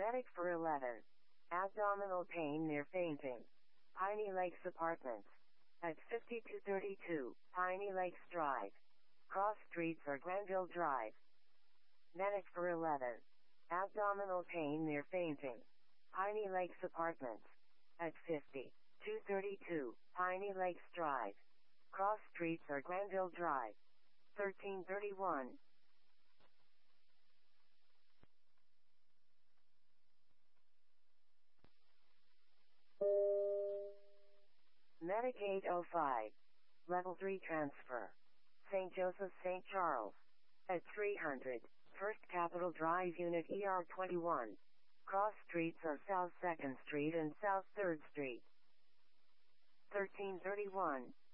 Medic for 11. Abdominal pain near fainting. Piney Lakes Apartments. At 5232, Piney Lakes Drive. Cross streets or Granville Drive. Medic for 11. Abdominal pain near fainting. Piney Lakes Apartments. At 5232, Piney Lakes Drive. Cross streets or Granville Drive. 1331. Medic 805. Level 3 transfer. St. Joseph St. Charles. At 300, First Capitol Drive Unit ER21. Cross streets are South 2nd Street and South 3rd Street. 1331.